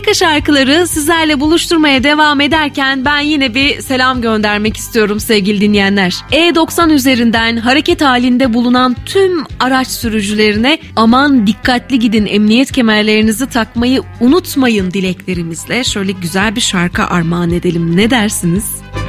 Harika şarkıları sizlerle buluşturmaya devam ederken ben yine bir selam göndermek istiyorum sevgili dinleyenler. E90 üzerinden hareket halinde bulunan tüm araç sürücülerine aman dikkatli gidin, emniyet kemerlerinizi takmayı unutmayın dileklerimizle şöyle güzel bir şarkı armağan edelim. Ne dersiniz?